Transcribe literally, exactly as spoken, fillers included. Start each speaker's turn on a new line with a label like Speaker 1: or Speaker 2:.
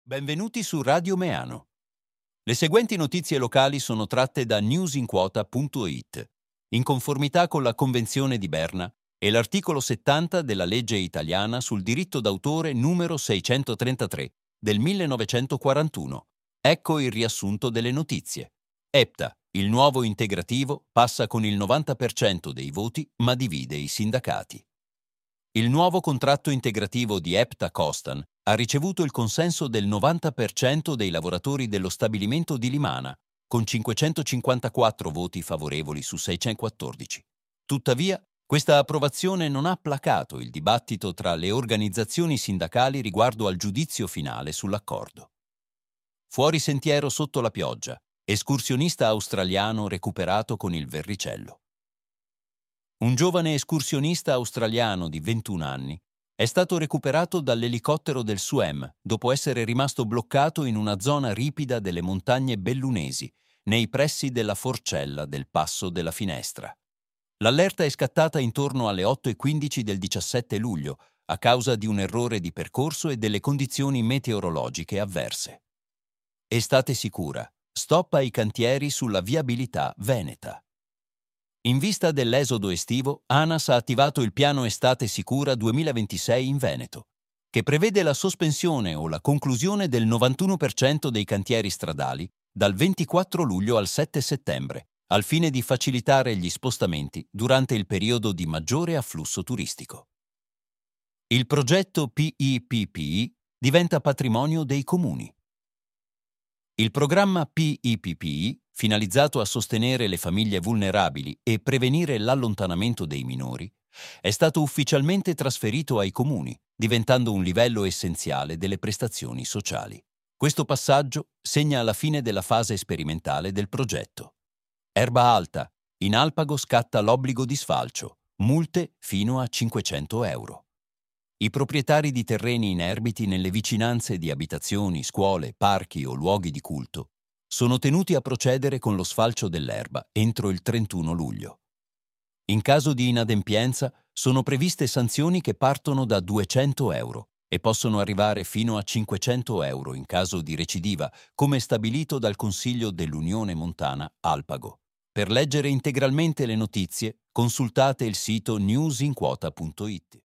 Speaker 1: Benvenuti su Radio Meano. Le seguenti notizie locali sono tratte da newsinquota punto it, in conformità con la Convenzione di Berna e l'articolo settanta della legge italiana sul diritto d'autore numero seicentotrentatré del millenovecentoquarantuno. Ecco il riassunto delle notizie. EPTA, il nuovo integrativo, passa con il novanta per cento dei voti ma divide i sindacati. Il nuovo contratto integrativo di EPTA Costan ha ricevuto il consenso del novanta per cento dei lavoratori dello stabilimento di Limana, con cinquecentocinquantaquattro voti favorevoli su seicentoquattordici. Tuttavia, questa approvazione non ha placato il dibattito tra le organizzazioni sindacali riguardo al giudizio finale sull'accordo. Fuori sentiero sotto la pioggia, escursionista australiano recuperato con il verricello. Un giovane escursionista australiano di ventuno anni è stato recuperato dall'elicottero del S U E M dopo essere rimasto bloccato in una zona ripida delle montagne bellunesi, nei pressi della forcella del Passo della Finestra. L'allerta è scattata intorno alle otto e quindici del diciassette luglio a causa di un errore di percorso e delle condizioni meteorologiche avverse. Estate sicura, stop ai cantieri sulla viabilità veneta. In vista dell'esodo estivo, ANAS ha attivato il piano Estate Sicura duemilaventisei in Veneto, che prevede la sospensione o la conclusione del novantuno per cento dei cantieri stradali dal ventiquattro luglio al sette settembre, al fine di facilitare gli spostamenti durante il periodo di maggiore afflusso turistico. Il progetto P I P P I diventa patrimonio dei comuni. Il programma P I P P I, finalizzato a sostenere le famiglie vulnerabili e prevenire l'allontanamento dei minori, è stato ufficialmente trasferito ai comuni, diventando un livello essenziale delle prestazioni sociali. Questo passaggio segna la fine della fase sperimentale del progetto. Erba alta, in Alpago scatta l'obbligo di sfalcio, multe fino a cinquecento euro. I proprietari di terreni inerbiti nelle vicinanze di abitazioni, scuole, parchi o luoghi di culto sono tenuti a procedere con lo sfalcio dell'erba entro il trentuno luglio. In caso di inadempienza sono previste sanzioni che partono da duecento euro e possono arrivare fino a cinquecento euro in caso di recidiva, come stabilito dal Consiglio dell'Unione Montana Alpago. Per leggere integralmente le notizie, consultate il sito newsinquota punto it.